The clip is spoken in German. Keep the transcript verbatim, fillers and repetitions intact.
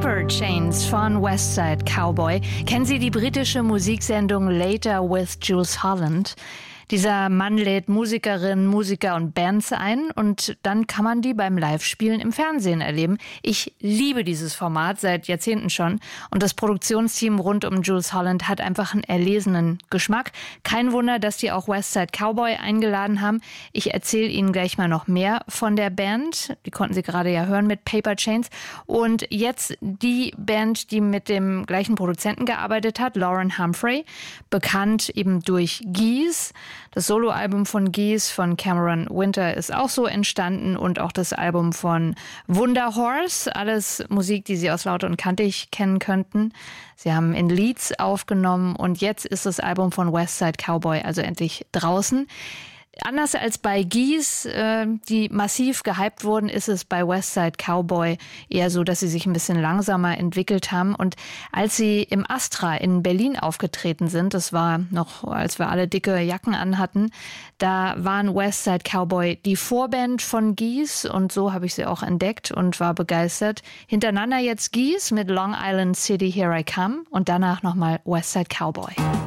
Paper Chains von Westside Cowboy. Kennen Sie die britische Musiksendung Later with Jools Holland? Dieser Mann lädt Musikerinnen, Musiker und Bands ein und dann kann man die beim Live-Spielen im Fernsehen erleben. Ich liebe dieses Format seit Jahrzehnten schon und das Produktionsteam rund um Jools Holland hat einfach einen erlesenen Geschmack. Kein Wunder, dass die auch Westside Cowboy eingeladen haben. Ich erzähle Ihnen gleich mal noch mehr von der Band. Die konnten Sie gerade ja hören mit Paper Chains. Und jetzt die Band, die mit dem gleichen Produzenten gearbeitet hat, Lauren Humphrey, bekannt eben durch Geese. Das Soloalbum von Geese von Cameron Winter ist auch so entstanden und auch das Album von Wunderhorse. Alles Musik, die Sie aus Laut und Kantig kennen könnten. Sie haben in Leeds aufgenommen und jetzt ist das Album von Westside Cowboy also endlich draußen. Anders als bei Geese, äh, die massiv gehypt wurden, ist es bei Westside Cowboy eher so, dass sie sich ein bisschen langsamer entwickelt haben. Und als sie im Astra in Berlin aufgetreten sind, das war noch, als wir alle dicke Jacken anhatten, da waren Westside Cowboy die Vorband von Geese und so habe ich sie auch entdeckt und war begeistert. Hintereinander jetzt Geese mit Long Island City Here I Come und danach nochmal Westside Cowboy.